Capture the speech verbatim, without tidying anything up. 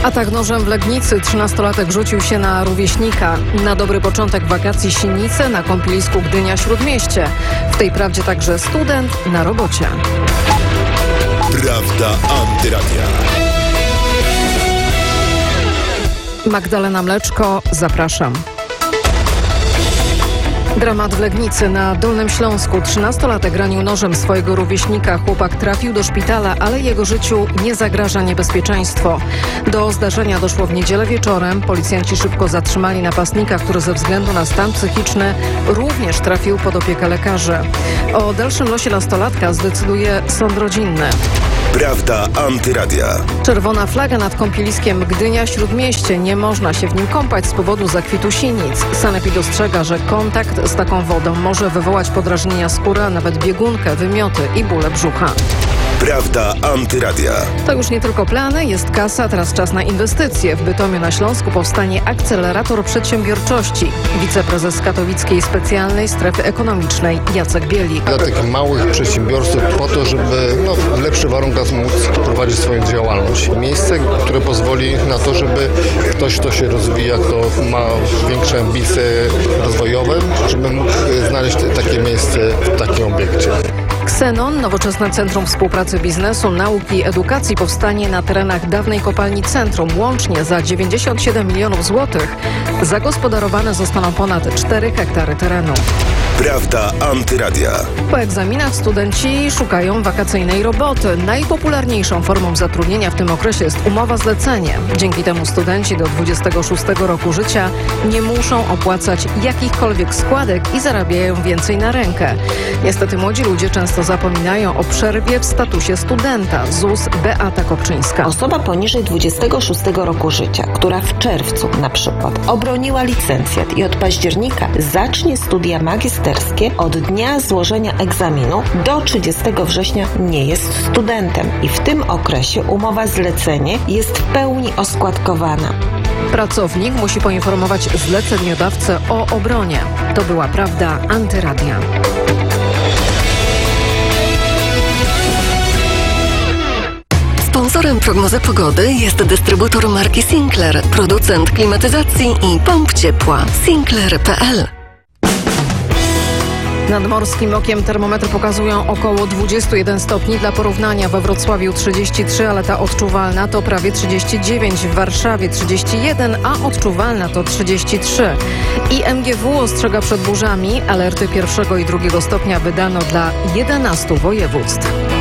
Atak nożem w Legnicy. Trzynastolatek rzucił się na rówieśnika. Na dobry początek wakacji Sinice, na kąpielisku Gdynia-Śródmieście. W tej prawdzie także student na robocie. Prawda Antyradia. Magdalena Mleczko, zapraszam. Dramat w Legnicy na Dolnym Śląsku. Trzynastolatek ranił nożem swojego rówieśnika. Chłopak trafił do szpitala, ale jego życiu nie zagraża niebezpieczeństwo. Do zdarzenia doszło w niedzielę wieczorem. Policjanci szybko zatrzymali napastnika, który ze względu na stan psychiczny również trafił pod opiekę lekarzy. O dalszym losie nastolatka zdecyduje sąd rodzinny. Prawda Antyradia. Czerwona flaga nad kąpieliskiem Gdynia-Śródmieście. Nie można się w nim kąpać z powodu zakwitu sinic. Sanepid ostrzega, że kontakt z taką wodą może wywołać podrażnienia skóry, a nawet biegunkę, wymioty i bóle brzucha. Prawda Antyradia. To już nie tylko plany, jest kasa, teraz czas na inwestycje. W Bytomiu na Śląsku powstanie akcelerator przedsiębiorczości. Wiceprezes Katowickiej Specjalnej Strefy Ekonomicznej Jacek Bielik. Dla tych małych przedsiębiorców po to, żeby no, w lepszych warunkach móc prowadzić swoją działalność. Miejsce, które pozwoli na to, żeby ktoś, kto się rozwija, kto ma większe ambicje rozwojowe, żeby mógł znaleźć takie miejsce w takim obiekcie. Xenon, nowoczesne centrum współpracy biznesu, nauki i edukacji, powstanie na terenach dawnej kopalni Centrum. Łącznie za dziewięćdziesiąt siedem milionów złotych zagospodarowane zostaną ponad cztery hektary terenu. Prawda Antyradia. Po egzaminach studenci szukają wakacyjnej roboty. Najpopularniejszą formą zatrudnienia w tym okresie jest umowa zlecenie. Dzięki temu studenci do dwudziestego szóstego roku życia nie muszą opłacać jakichkolwiek składek i zarabiają więcej na rękę. Niestety młodzi ludzie często zapominają o przerwie w statusie studenta. Z U S Beata Kopczyńska. Osoba poniżej dwudziestego szóstego roku życia, która w czerwcu na przykład obroniła licencjat i od października zacznie studia magisterskie, od dnia złożenia egzaminu do trzydziestego września nie jest studentem i w tym okresie umowa zlecenie jest w pełni oskładkowana. Pracownik musi poinformować zleceniodawcę o obronie. To była Prawda Antyradia. Sponsorem prognozy pogody jest dystrybutor marki Sinclair, producent klimatyzacji i pomp ciepła. Sinclair kropka p l. Nad morskim okiem termometry pokazują około dwadzieścia jeden stopni. Dla porównania we Wrocławiu trzydzieści trzy, ale ta odczuwalna to prawie trzydzieści dziewięć, w Warszawie trzydzieści jeden, a odczuwalna to trzydzieści trzy. I M G W ostrzega przed burzami. Alerty pierwszego i drugiego stopnia wydano dla jedenastu województw.